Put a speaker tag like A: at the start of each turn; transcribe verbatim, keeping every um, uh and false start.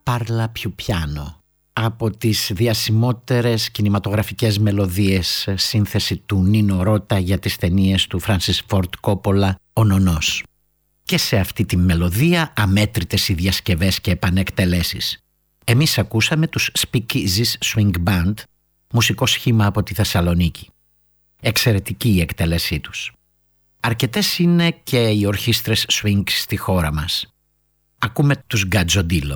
A: Parla più piano, από τις διασημότερες κινηματογραφικές μελωδίες, σύνθεση του Νίνο Ρώτα για τις ταινίες του Φράνσις Φόρντ Κόπολα, «Ο Νονός». Και σε αυτή τη μελωδία αμέτρητες οι διασκευές και επανεκτελέσεις. Εμείς ακούσαμε τους Speakeasies Swing Band, μουσικό σχήμα από τη Θεσσαλονίκη. Εξαιρετική η εκτέλεσή τους. Αρκετές είναι και οι ορχήστρες swing στη χώρα μας. Ακούμε τους Γκατζοντίλο.